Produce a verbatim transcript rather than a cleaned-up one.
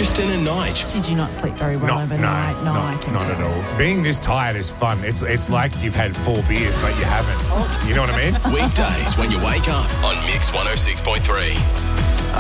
Kristen and Nige. Did you not sleep very well Not, overnight? no, no, not, I can not tell. at all. Being this tired is fun. It's it's like you've had four beers, but you haven't. You know what I mean? Weekdays when you wake up on Mix one oh six point three.